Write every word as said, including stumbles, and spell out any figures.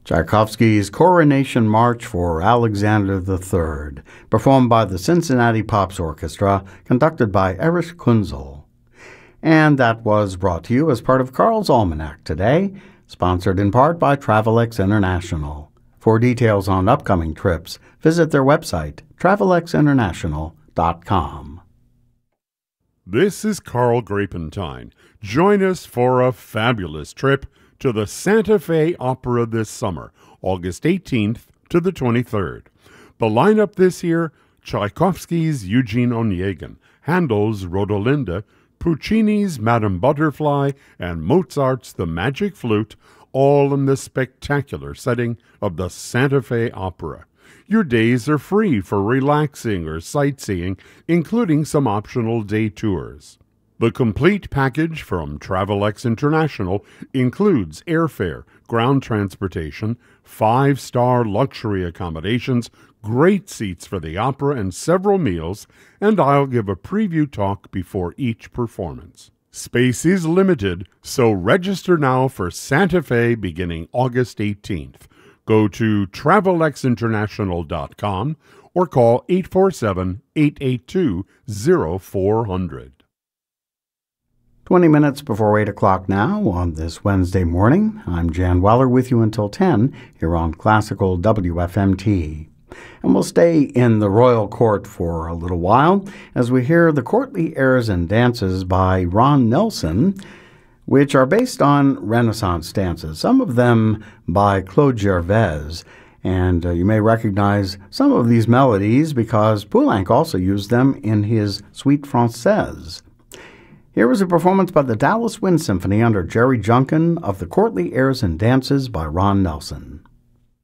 Tchaikovsky's Coronation March for Alexander the Third, performed by the Cincinnati Pops Orchestra, conducted by Erich Kunzel. And that was brought to you as part of Carl's Almanac today, sponsored in part by Travelex International. For details on upcoming trips, visit their website, travelex international dot com. This is Carl Grapentine. Join us for a fabulous trip to the Santa Fe Opera this summer, August eighteenth to the twenty-third. The lineup this year: Tchaikovsky's Eugene Onegin, Handel's Rodolinda, Puccini's Madame Butterfly, and Mozart's The Magic Flute, all in the spectacular setting of the Santa Fe Opera. Your days are free for relaxing or sightseeing, including some optional day tours. The complete package from Travelex International includes airfare, ground transportation, five-star luxury accommodations, great seats for the opera, and several meals, and I'll give a preview talk before each performance. Space is limited, so register now for Santa Fe beginning August eighteenth. Go to travelex international dot com or call eight four seven, eight eight two, zero four zero zero. Twenty minutes before eight o'clock now on this Wednesday morning. I'm Jan Weller with you until ten here on Classical W F M T. And we'll stay in the royal court for a little while as we hear the courtly airs and dances by Ron Nelson, which are based on Renaissance dances, some of them by Claude Gervais. And uh, you may recognize some of these melodies because Poulenc also used them in his Suite Française. Here was a performance by the Dallas Wind Symphony under Jerry Junkin of the Courtly Airs and Dances by Ron Nelson.